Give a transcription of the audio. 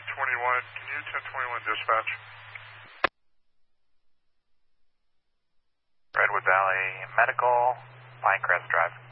Can you 1021 dispatch? Redwood Valley Medical, Pinecrest Drive.